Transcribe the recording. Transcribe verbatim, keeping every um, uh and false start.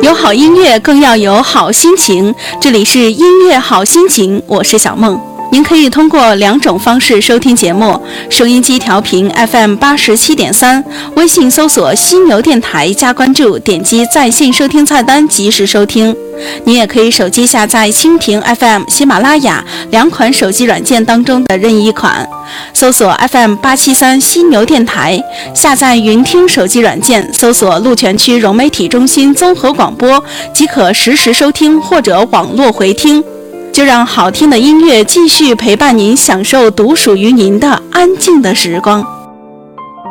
有好音乐更要有好心情，这里是音乐好心情，我是小梦。您可以通过两种方式收听节目：收音机调频 F M 八十七点三，微信搜索犀牛电台加关注，点击在线收听菜单及时收听。您也可以手机下载蜻蜓 F M、喜马拉雅两款手机软件当中的任意一款，搜索 F M 八七三犀牛电台，下载云听手机软件，搜索鹿泉区融媒体中心综合广播，即可实时收听或者网络回听。就让好听的音乐继续陪伴您，享受独属于您的安静的时光。